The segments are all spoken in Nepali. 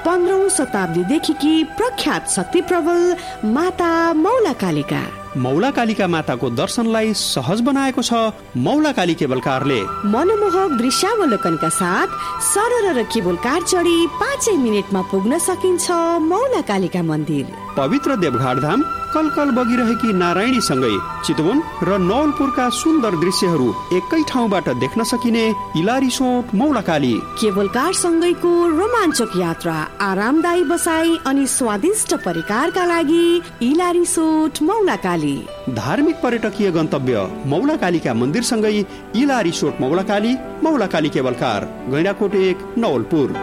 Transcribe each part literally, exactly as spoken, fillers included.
पन्ध्रौं शताब्दीदेखि कि प्रख्यात शक्ति प्रबल माता मौलाकालिका। मौलाकालिका माताको दर्शनलाई सहज बनाएको छ मौलाकाली केबल कारले। मनमोहक दृश्यावलोकनका साथ सरल र केबल कार चढी पाँचै मिनटमा पुग्न सकिन्छ मौलाकालिका मन्दिर। पवित्र देवघाट धाम, कलकल बगिरहेकी नारायणी सँगै चितवन र नवलपुरका सुन्दर दृश्यहरू एकै ठाउँबाट देख्न सकिने इलारिसोट मौलाकाली। केबल कार सँगैको रोमाञ्चक यात्रा, आरामदायी बसाई अनि स्वादिष्ट परिकारका लागि इलारिसोट मौलाकाली। धार्मिक पर्यटकीय गन्तव्य मौलाकालीका मन्दिर सँगै इलारिसोट मौलाकाली, मौलाकाली केबल कार, गैंडाकोट एक, नवलपुर।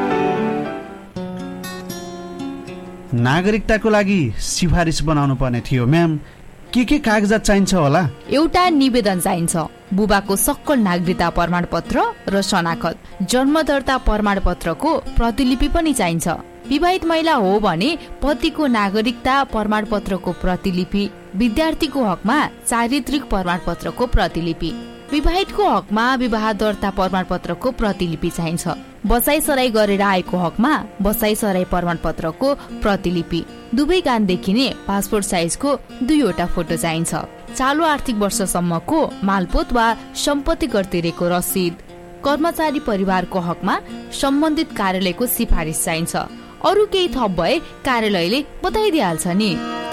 नागरिकताको लागि सिफारिस बनाउनु पर्ने थियो म्याम, के के कागजात चाहिन्छ होला? एउटा निवेदन चाहिन्छ, बुबाको सक्कल नागरिकता प्रमाण पत्र र शनाखत, जन्म दर्ता प्रमाण पत्रको प्रतिलिपि पनि चाहिन्छ। विवाहित महिला हो भने पतिको नागरिकता प्रमाण पत्रको प्रतिलिपि, विद्यार्थीको हकमा चारित्रिक प्रमाण पत्रको प्रतिलिपि, विवाहितको हकमा विवाह दर्ता प्रमाण पत्रको प्रतिलिपि चाहिन्छ। बसाई सराई गरेर आएको हकमा बसाई सराई प्रमाण पत्रको प्रतिलिपि, दुवै कान देखिने पासपोर्ट साइजको दुईवटा फोटो चाहिन्छ। चालु आर्थिक वर्षसम्मको मालपोत वा सम्पत्ति कर तिरेको रसिद, कर्मचारी परिवारको हकमा सम्बन्धित कार्यालयको सिफारिस चाहिन्छ। अरू केही थप भए कार्यालयले बताइदिइहाल्छ नि।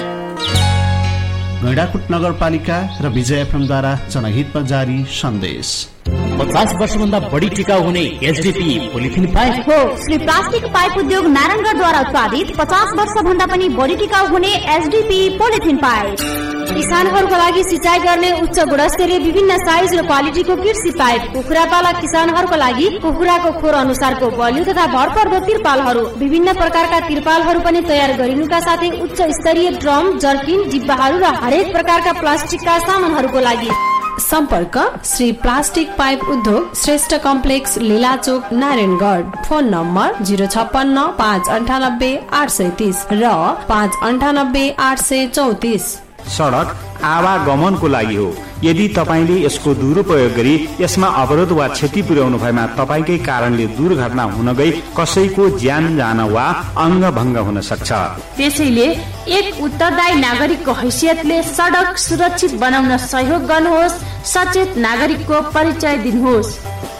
गैंडाकोट नगरपालिका र विजय एफएमद्वारा जनहितमा जारी सन्देश। पचास वर्ष भन्दा बढी टिकाउ हुने एचडीपी पोलिथिन पाइप हो। श्री प्लास्टिक पाइप उद्योग नारायणगढद्वारा उत्पादित पचास वर्ष भन्दा पनि बढी टिकाउ हुने एचडीपी पोलिथिन पाइप। किसानहरूको लागि सिंचाइ गर्ने उच्च गुणस्तरीय विभिन्न साइज र क्वालिटीको कृषि पाइप, कुखुरा पालक किसानहरूको लागि कुखुराको खोर अनुसारको बलियो तथा भरपर्दो तिरपालहरू, विभिन्न प्रकारका तिरपालहरू पनि तयार गरिनुका साथै उच्च स्तरीय ड्रम, जर्किन, डिब्बाहरू र हरेक प्रकारका प्लास्टिकका सामानहरूको लागि सम्पर्क श्री प्लास्टिक पाइप उद्योग, Shrestha complex, लीलाचोक, Narayangarh. Phone number zero छप्पन्न पाँच अन्ठानब्बे आठ सय तीस र पाँच अन्ठानब्बे आठ सय चौतिस। सडक आवागमनको लागि हो। यदि तपाईले यसको दुरुपयोग गरी यसमा अवरोध वा क्षति पुर्याउनु भएमा तपाईकै कारणले दुर्घटना हुन गई कसैको ज्यान जान वा अङ्ग भङ्ग हुन सक्छ। त्यसैले एक उत्तरदायी नागरिकको हैसियतले सडक सुरक्षित बनाउन सहयोग गर्नुहोस्। सचेत नागरिकको परिचय दिनुहोस्।